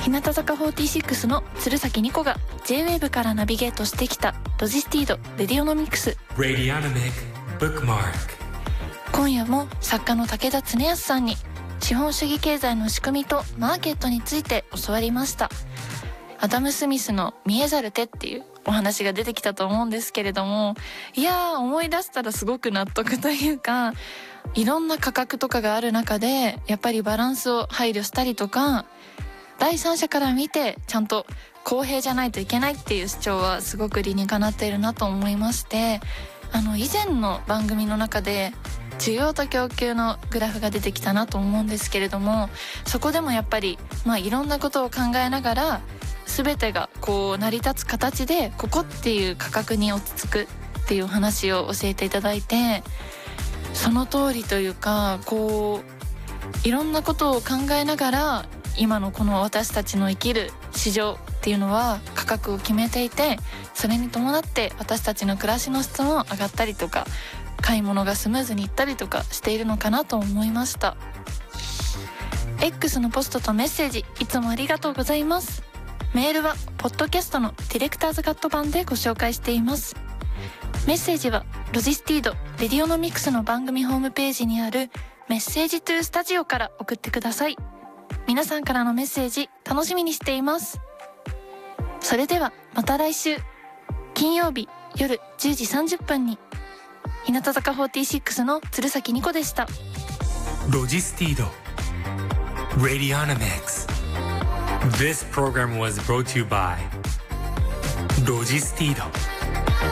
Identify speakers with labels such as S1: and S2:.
S1: 日向坂46の鶴崎ニコが J-WAVE からナビゲートしてきたロジスティードレディオノミクス。今夜も作家の武田恒康さんに資本主義経済の仕組みとマーケットについて教わりました。アダム・スミスの見えざる手っていうお話が出てきたと思うんですけれども、いやー、思い出したらすごく納得というか、いろんな価格とかがある中でやっぱりバランスを配慮したりとか、第三者から見てちゃんと公平じゃないといけないっていう主張はすごく理にかなっているなと思いまして、以前の番組の中で需要と供給のグラフが出てきたなと思うんですけれども、そこでもやっぱりいろんなことを考えながら全てがこう成り立つ形でここっていう価格に落ち着くっていう話を教えていただいて、その通りというか、こういろんなことを考えながら今のこの私たちの生きる市場っていうのは価格を決めていて、それに伴って私たちの暮らしの質も上がったりとか、買い物がスムーズにいったりとかしているのかなと思いました。 X のポストとメッセージいつもありがとうございます。メールはポッドキャストのディレクターズカット版でご紹介しています。メッセージはロジスティードレディオノミクスの番組ホームページにあるメッセージトゥースタジオから送ってください。皆さんからのメッセージ楽しみにしています。それではまた来週金曜日夜10時30分に。日向坂46の鶴崎ニコでした。
S2: ロジスティード Radionomics. This program was brought to you by ロジスティード